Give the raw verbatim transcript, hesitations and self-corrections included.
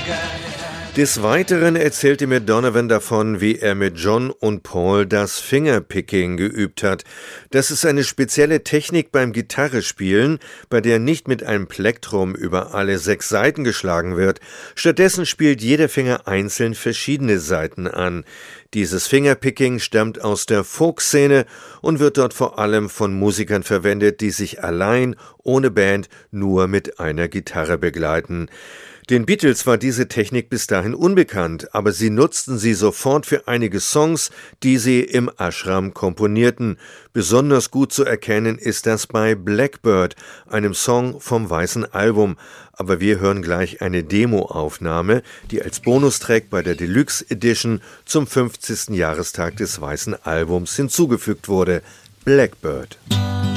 Des Weiteren erzählte mir Donovan davon, wie er mit John und Paul das Fingerpicking geübt hat. Das ist eine spezielle Technik beim Gitarrespielen, bei der nicht mit einem Plektrum über alle sechs Saiten geschlagen wird. Stattdessen spielt jeder Finger einzeln verschiedene Saiten an. Dieses Fingerpicking stammt aus der Folkszene und wird dort vor allem von Musikern verwendet, die sich allein, ohne Band, nur mit einer Gitarre begleiten. Den Beatles war diese Technik bis dahin unbekannt, aber sie nutzten sie sofort für einige Songs, die sie im Ashram komponierten. Besonders gut zu erkennen ist das bei Blackbird, einem Song vom Weißen Album. Aber wir hören gleich eine Demoaufnahme, die als Bonustrack bei der Deluxe Edition zum fünfzigsten Jahrestag des Weißen Albums hinzugefügt wurde. Blackbird.